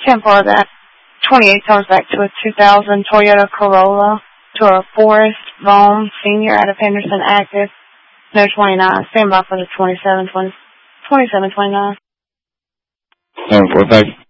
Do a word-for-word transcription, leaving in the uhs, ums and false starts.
ten four, that twenty-eight comes back to a two thousand Toyota Corolla to a Forrest Vaughn Senior out of Henderson active. No twenty-nine. Stand by for the twenty-seven twenty, twenty-seven twenty-nine. ten four, thank you.